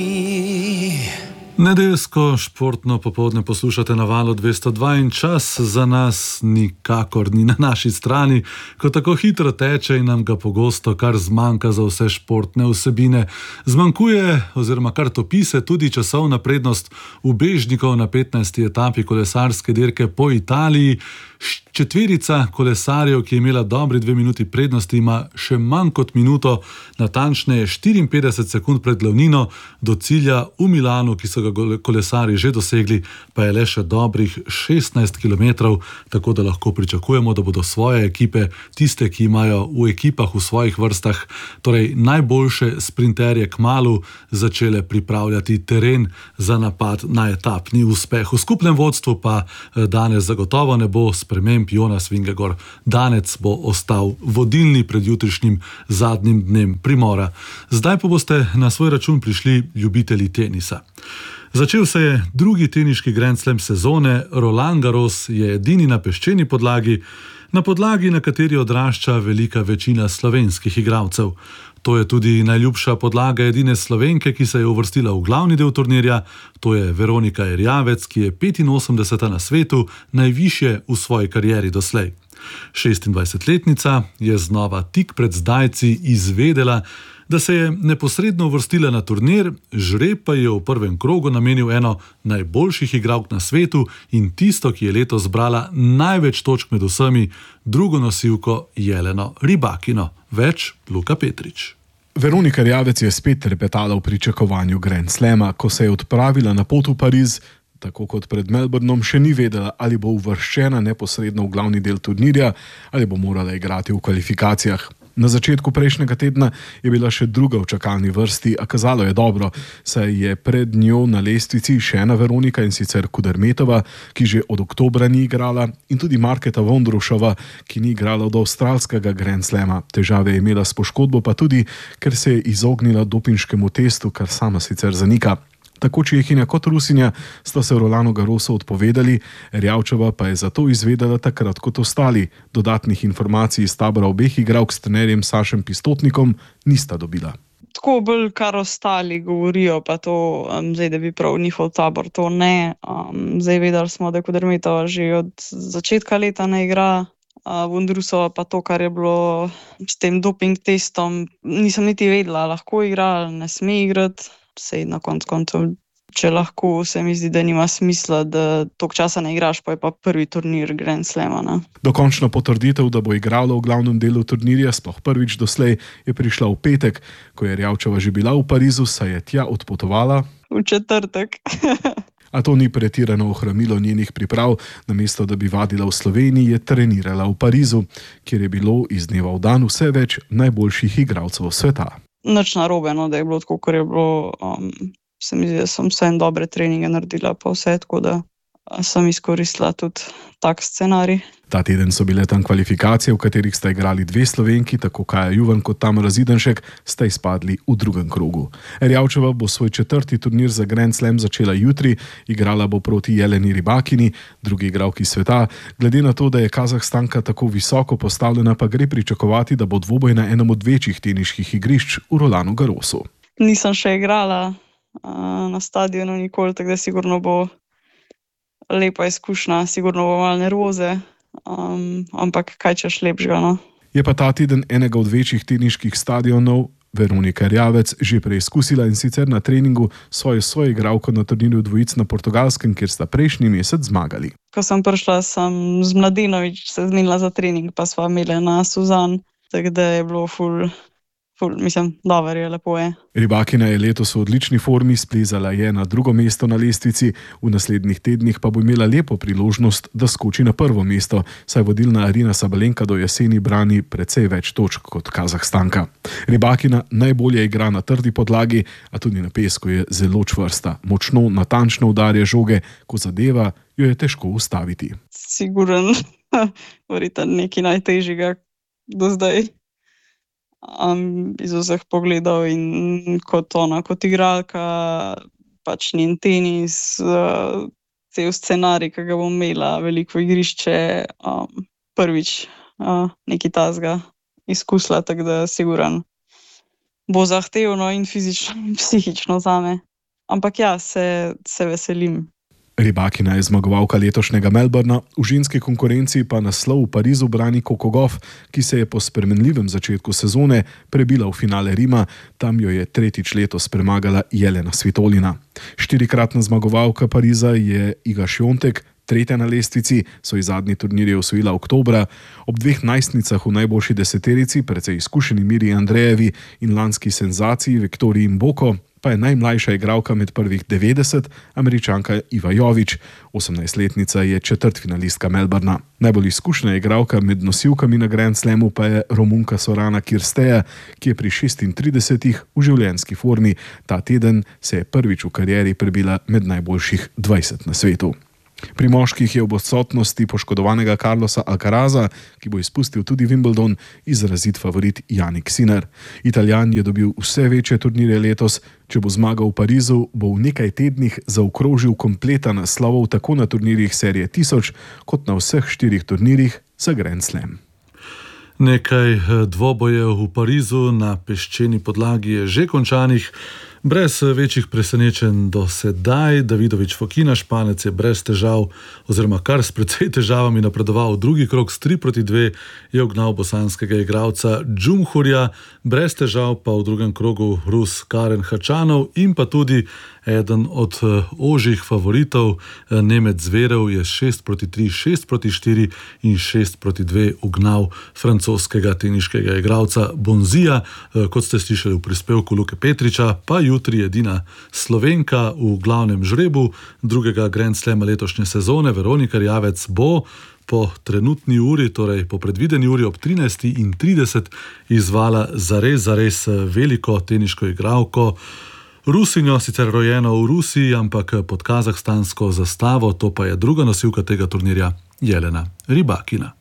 Nedeljsko športno popoldne poslušate na Valu 202 in čas za nas nikakor ni na naši strani, ko tako hitro teče in nam ga pogosto kar zmanjka za vse športne vsebine. Zmanjkuje oziroma kar topi se tudi časovna prednost ubežnikov na 15. etapi kolesarske dirke po Italiji. Četverica kolesarjev, ki je imela dobri 2 minuti prednosti, ima še manj kot minuto, natančneje 54 sekund pred glavnino do cilja v Milanu, ki so ga kolesarji že dosegli, pa je le še dobrih 16 km, tako da lahko pričakujemo, da bodo svoje ekipe, tiste, ki imajo v ekipah v svojih vrstah, torej najboljše sprinterje kmalu, začele pripravljati teren za napad na etapni uspeh. V skupnem vodstvu pa danes zagotovo ne bo sprememb. Jonas Vingegaard danes bo ostal vodilni pred jutrišnjim zadnjim dnem primora. Zdaj pa boste na svoj račun prišli ljubitelji tenisa. Začel se je drugi teniški Grand Slam sezone, Roland Garros je edini na peščeni podlagi, na kateri odrašča velika večina slovenskih igralcev. To je tudi najljubša podlaga edine Slovenke, ki se je uvrstila v glavni del turnirja, to je Veronika Erjavec, ki je 85. na svetu, najvišje v svoji karieri doslej. 26-letnica je znova tik pred zdajci izvedela, da se je neposredno uvrstila na turnir, žreb pa je v prvem krogu namenil eno najboljših igralk na svetu in tisto, ki je letos zbrala največ točk med vsemi, drugo nosilko Jeleno Rybakino. Več Luka Petrič. Veronika Erjavec je spet trepetala v pričakovanju Grand Slama, ko se je odpravila na pot v Pariz. Tako kot pred Melbournom še ni vedela, ali bo uvrščena neposredno v glavni del turnirja ali bo morala igrati v kvalifikacijah. Na začetku prejšnjega tedna je bila še druga v čakalni vrsti, a kazalo je dobro, saj je pred njo na lestvici še ena Veronika, in sicer Kudermetova, ki že od oktobra ni igrala, in tudi Marketa Vondrušova, ki ni igrala od avstralskega Grand Slama. Težave je imela s poškodbo, pa tudi, ker se je izognila dopinškemu testu, kar sama sicer zanika. Tako Čehinja kot Rusinja sta se Rolanu Garrosu odpovedali, Erjavčeva pa je zato izvedela takrat kot ostali. Dodatnih informacij iz tabora obeh igralk s trenerjem Sašem Pistotnikom nista dobila. Tako bolj kar ostali govorijo, pa to, zdaj, da bi prav njihov tabor, to ne. Zdaj vedeli smo, da Kudermetova že od začetka leta ne igra, Vondrusova pa to, kar je bilo s tem doping testom, nisem niti vedela, lahko igra, ne sme igrati. Sej na koncu, če lahko, se mi zdi, da nima smisla, da toliko časa ne igraš, pa je pa prvi turnir Grand Slama, ne? Dokončna potrditev, da bo igrala v glavnem delu turnirja, sploh prvič doslej, je prišla v petek, ko je Erjavčeva že bila v Parizu, saj je tja odpotovala v četrtek. A to ni pretirano ohromilo njenih priprav. Namesto da bi vadila v Sloveniji, je trenirala v Parizu, kjer je bilo iz dneva v dan vse več najboljših igralcev sveta. Nič narobe, no, da je bilo tako, kot je bilo. Se mi zdi, da sem vse dobre treninge naredila, pa vse, tako da sem izkoristila tudi tak scenarij. Ta teden so bile tam kvalifikacije, v katerih sta igrali 2 Slovenki, tako Kaja Juvan kot Tamara Zidanšek, sta izpadli v drugem krogu. Erjavčeva bo svoj 4. turnir za Grand Slam začela jutri, igrala bo proti Jeleni Rybakini, drugi igralki sveta. Glede na to, da je Kazahstanka tako visoko postavljena, pa gre pričakovati, da bo dvoboj na enem od večjih teniških igrišč v Rolanu Garrosu. Nisem še igrala na stadionu nikoli, tako da sigurno bo lepa izkušnja, sigurno bo malo nervoze, ampak kaj češ lepšega, no. Je pa ta teden enega od večjih teniških stadionov Veronika Erjavec že preizkusila, in sicer na treningu svojo igralko na turnirju dvojic na Portugalskem, kjer sta prejšnji mesec zmagali. Ko sem prišla, sem z Mladenović se zmenila za trening, pa sva imela na Suzan, tako da je bilo ful, mislim, dobro je, lepo je. Rybakina je letos v odlični formi, splezala je na drugo mesto na lestvici, v naslednjih tednih pa bo imela lepo priložnost, da skoči na prvo mesto, saj vodilna Arina Sabalenka do jeseni brani precej več točk kot Kazahstanka. Rybakina najbolje igra na trdi podlagi, a tudi na pesku je zelo čvrsta. Močno, natančno udarja žoge, ko zadeva, jo je težko ustaviti. Siguren, verjetno nekaj najtežjega do zdaj. Iz vseh pogledov in kot igralka, pač njen tenis, cel scenarij, ki ga bom imela, veliko igrišče, prvič nekaj tazga izkusila, tako da siguran bo zahtevno in fizično in psihično zame. ampak ja, se veselim. Rybakina je zmagovalka letošnjega Melbourna, v ženski konkurenci pa naslov v Parizu brani Coco Gauff, ki se je po spremenljivem začetku sezone prebila v finale Rima, tam jo je tretjič letos premagala Jelena Svitolina. 4-kratna zmagovalka Pariza je Iga Świątek, tretja na lestvici, so ji zadnji turnir osvojila oktobra. Ob dveh najstnicah v najboljši deseterici, precej izkušeni Miri Andrejevi in lanski senzaciji Viktoriji Mboko, pa je najmlajša igralka med prvih 90, Američanka Iva Jović. 18-letnica je četrtfinalistka Melbourna. Najbolj izkušena igralka med nosilkami na Grand Slamu pa je Romunka Sorana Kirsteja, ki je pri 36 v življenjski formi. Ta teden se je prvič v karieri prebila med najboljših 20 na svetu. Pri moških je ob odsotnosti poškodovanega Carlosa Alcaraza, ki bo izpustil tudi Wimbledon, izrazit favorit Jannik Sinner. Italijan je dobil vse večje turnirje letos, če bo zmagal v Parizu, bo v nekaj tednih zaokrožil kompleta naslovov tako na turnirjih serije 1000, kot na vseh 4 turnirjih za Grand Slam. Nekaj dvobojev v Parizu na peščeni podlagi je že končanih. Brez večjih presenečenj do sedaj. Davidović Fokina, Španec, je brez težav oziroma kar s precej težavami napredoval v drugi krog. S 3-2 je ugnal bosanskega igralca Džumhurja, brez težav pa v drugem krogu Rus Karen Khachanov in pa tudi eden od ožjih favoritov, Nemec Zverev, je 6-3, 6-4 in 6-2 ugnal francoskega teniškega igralca Bonzija. Kot ste slišali v prispevku Luke Petriča, pa jutri edina Slovenka v glavnem žrebu drugega Grand Slama letošnje sezone, Veronika Erjavec, bo po trenutni uri, torej po predvideni uri ob 13:30 izvala zares veliko teniško igralko, Rusinjo, sicer rojeno v Rusiji, ampak pod kazahstansko zastavo, to pa je druga nosilka tega turnirja, Jelena Rybakina.